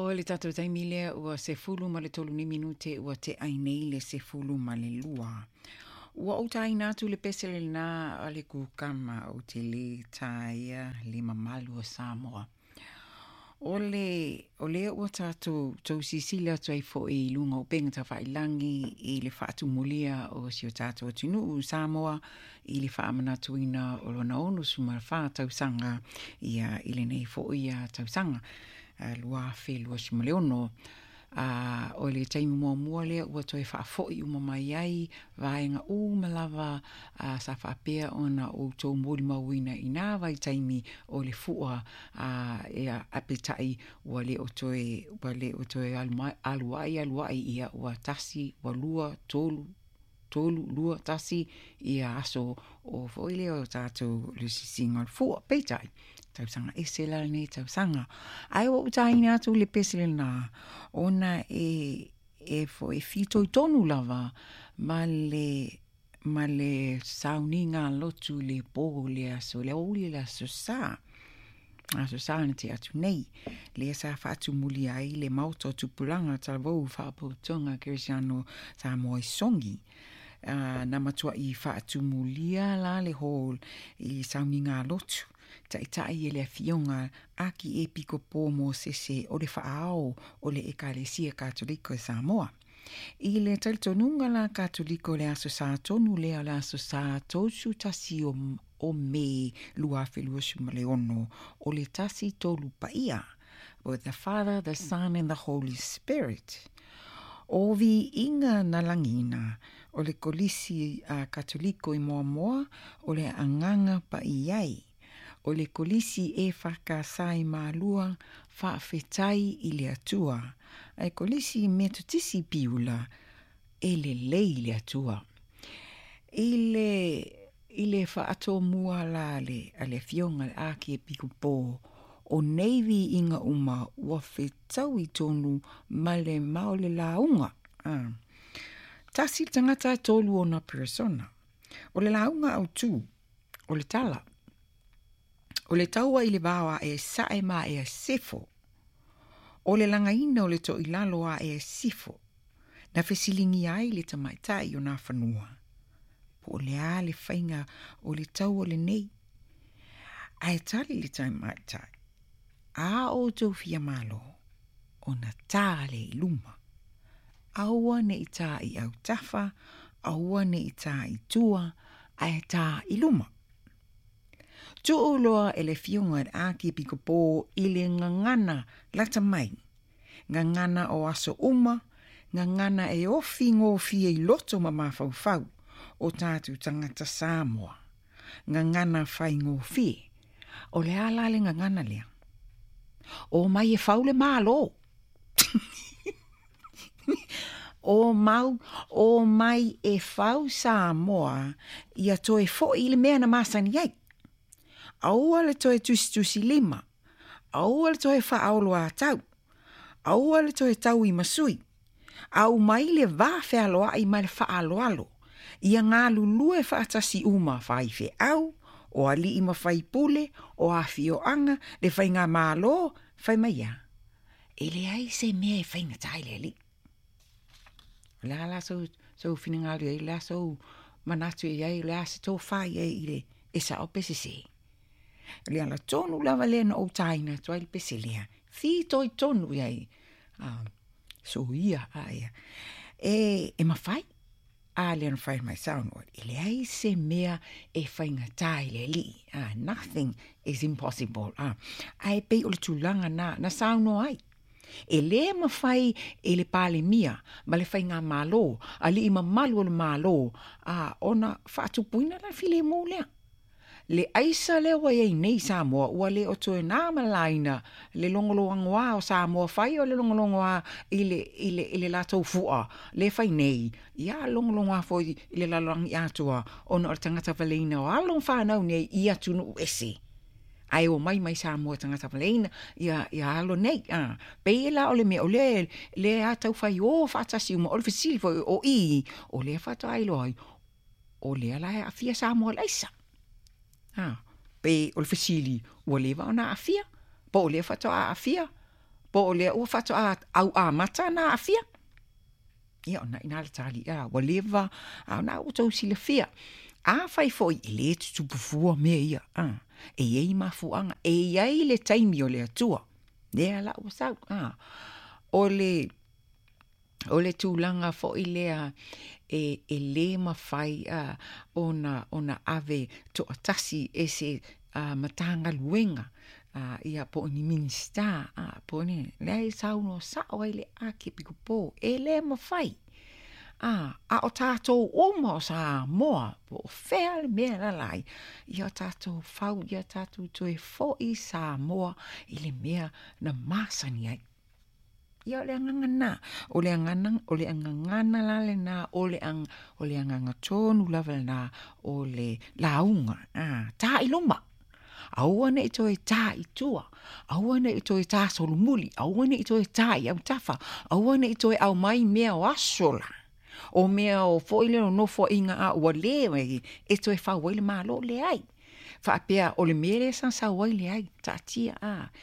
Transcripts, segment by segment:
O le tatou taimi lea ua se fulu ma le tolu ni minute ua te ainei le se fulu ma le lua. Ua o tai natu le pesele na ale kukama o te le taia le mamalu o Samoa. O le ua tatou tau sisila tuai fo e lunga o penga ta whailangi i le whaatu mulia o si o tatou tinu u Samoa i le whaamanatuina o lona onu suma whaatau sanga i le nei fo ia tau sanga. Lua whelua si maleono o le taimi mua lea ua toi whaafoi umamai ai vaenga malava sa whaapea ona o tau mori mawina i nā vai taimi o le fua e apetai ua le o toi aluai ia ua tasi ua lua tolu lua tasi ia aso o foile o tātou le sisinga o fua peitai tau sanga esela nei tau sanga ai o utaini atu le pesele na ona e fo e fito i tonu lava ma le sauninga lotu le po le aso le oli le aso sa na te atu nei le sa fatu muli ai le mauto tupulanga talvou whaapotonga Kirisiano sa moi songi na matua i whaatu mulia la le hall i sauninga lotu tai ele fionga aki e piko po mo sese o le whaao o le ekalesia katoliko Samoa. I le talitonunga la katoliko le aso sa tonu le ala aso sa tosu tasi o me lua whelua sumaleono o le tasi tolu paia with the Father, the Son and the Holy Spirit. O vi inga na langina o le kolisi katoliko i moa o le anganga pa iai. O le kolisi e whakasai mālua whaafetai i le atua. Ai kolisi me tutisi piula e le lei le atua. I le whaato mua la ale fionga le aki e piku pō. O neivi inga uma ua whetau i tonu ma le maole launga. Tasi tangata tolu o na persona. O le launga au tū. O le tala. O le taua i le bawa e sae ma e sefo. O le langaina o le to i laloa e sifo. Na fesilingi ai le tamaitai o na whanua. Po le a le whainga o le taua le nei. Ai tali le tamaitai. A o tau fia malo. O na tā le luma. Aua ne i tā i au tafa. Aua ne i tā i tua. Ai tā i luma. Tuoloa e le fionga aki piko pō i le ngangana lata mai. Ngangana o aso uma, ngangana e ofi ngofi e loto ma mawhauwhau o tātu tangata Samoa. Ngangana whai ngofi. O le ala le ngangana lea. O mai e whau le mālo. O mai e whau Samoa i a toe fo i le mea na masani ai. Aua le toe tusi lima. Aua le toe whaolo a tau. Aua le toe tau i masui. Au mai le whawhialoa i mai le whaaloalo. Ia ngā lulue whaatasi uma whaife au, o ali i mawhai pule, o a fioanga, le whai ngā mālo, whai maia. E le ai se mea e whai ngatai le li. La so whiningaru e la so manatu e ai, la se tō whai e i le esa o pesese. Lea la tonu lava lea na o taina tua il peselea. Fi toi tonu iai. So ia aia. E mawhai. Lea na whai mai saunua. Ile ai se mea e whaingatai le li. Nothing is impossible. Ai pei o le tūlanga na saunua ai. E le mawhai e le pale mia. Ma le whainga malo. Ali ima malu o le malo. Ona whaatupuina la file mo lea. Le aisa le wa ye nei Samoa ua le o toe nā malaina le longoloangoa o Samoa whai o le longoloangoa i le latou fua le whai nei ia longoloangoa fo i le lalangi atua o na o tangata waleina o along whanau nei i atunu ese ai o mai Samoa tangata waleina ia alo nei pei la o le me o le atau whai o whatasi uma o le fasili fo o i o le whata ailo ai o le ala a fia Samoa laisa pe o le fasili ua lewa ona afia, po o le whatoa afia, po le o fato au mata na afia ia ona ina le tali whatever na o tau sile fia fai foi le tupufua me ia e ei mafuanga e ai le taimi o le atua le ala o sau o le tūlanga fo i lea e le mawhai ona ave to atasi e se matanga luenga ia po ni minista po ni le sauno sao le ke pikupo e le mawhai o tātou oma o sa moa po whea le mea lalai ia tātou whau ia tātou toe fo i sa moa i le mea na masani ai ia o le angangana o le angangana lale na o le anganga tonu lava na o le launga tā iloma aua ne toi tā i tua aua ne toi tā solumuli aua ne toi tā i au tafa aua ne toi au mai mea o asola o mea o foile no fo inga a ua le e toi fa wile malo le ai fa pea o le mere san sa wile ai tatia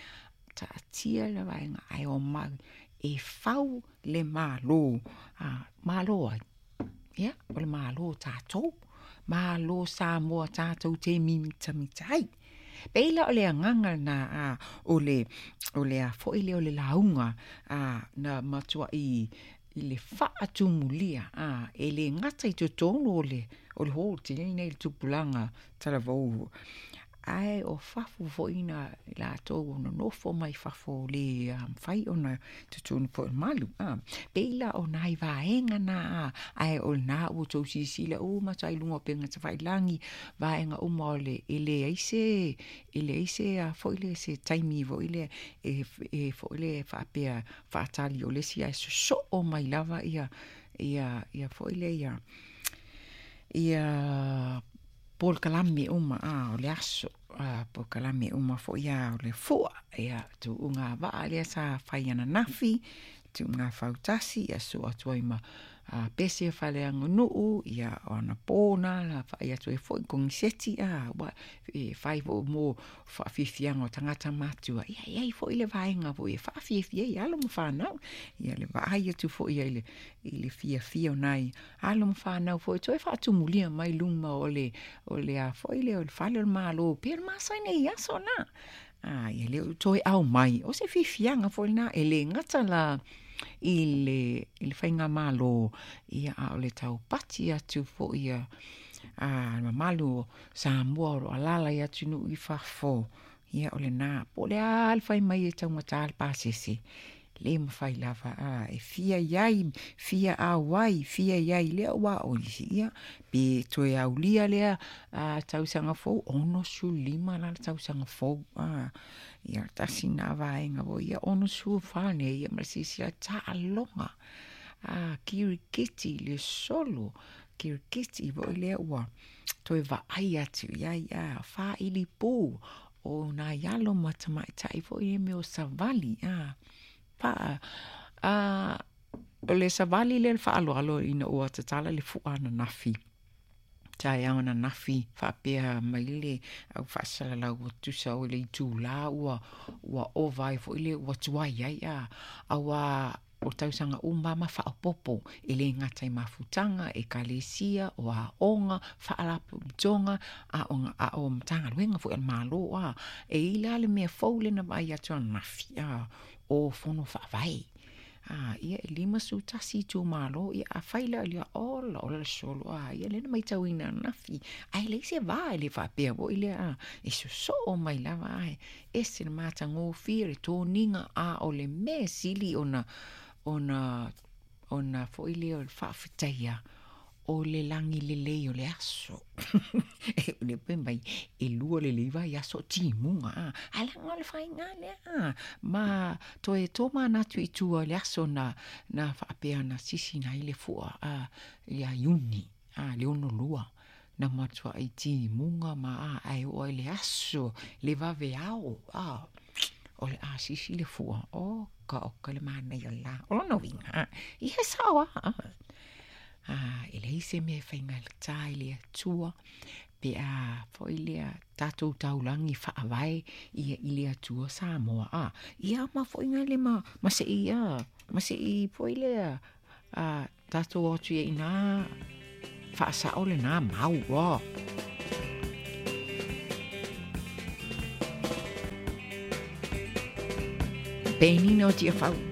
le vainga ai o mai e fau le malo ai ia o le malo tatou malo sa mo tatou te mimitai Peila o le anganga na o le foile o le launga na matua i le whaatumulia e le ngata i tonu o le ho tini nei le tupulanga taravou ai o fafu fo ina la tō no nofo mai fafu le whai ona tutunu po malu peila o nai vaenga na ai o na o tō sisila o matai lunga penga ta whai langi vaenga o mole ele aise fo ile se taimi vo ile e fo ile whapea whaatali o le si ai so o mai lava ia fo ile ia Paul Kalame uma o le aso Paul Kalame uma fo ia o le fua ia tu unga va le sa faiana nafi tu unga fautasi ia so atuima pese fale ngunu ia ona pona la fa ia tu fo kongiseti wa fai vo mo fa fifiango tangata matua ia fo ile vainga vo fa fifia ia lo fa na ia le va ia tu fo ia ile fia nai alo fa na fo tu fa tu mulia mai luma ole a fo ile o fale malo per masa nei ia sona ia le toi au mai o se fifianga fo na ele ngata la ile whainga malo ia o le tau pati atu fo ia malu sa mua o alala ia tunu i whafo ia o le nā po le alwhai mai e tau matal pasese le mawhai lava e fia iai lea wa o isi ia pe toe au lia lea tau sanga fo ono su lima la tau sanga fo ia tasi na vaenga vo ia ono su fane ia masisi a ta longa kirikiti le solo kirikiti vo le wa toi va ai atu ia fa ili pu o na yalo matama tai vo ia me o savali pa le savali le fa alo ina o tatala le fu ana nafi tai ana nafi fa pea maile au fa sala la o tu sa o le tu la wa o vai fo ile wa tuai ia awa o tau sanga mama fa popo ele ngata i mafutanga e kalesia o onga fa ala jonga o mtanga luenga fo el malo e ila le me fo le na vai atu nafi o fono fa vai ia lima su tasi tu malo ia faila ia ola solo ia le mai tau ina nafi ai le se va le fa pe bo ile e so mai lava ai ese mata ngo fire to ninga o le me sili ona fo ile o fa fitaia o le langi le o le aso e le pembai e luo le leva ia so timunga ala ngol fai ngale ma to e toma na tu le aso na fa apea na sisi na ile fua ia yuni le ono lua na matua i timunga ma ai o le aso le va veao o le sisi le fua o ka le mana ia la o no vinga i he sawa ele se me whainga le tai le atua Pe a foi lea tatou taulangi whaawai ia ilia tua Samoa. Ia ma foi ngā le ma se ia. Ma se I foi lea tatou otu ia ina whaasa ole nā mau o. Penino tia whau.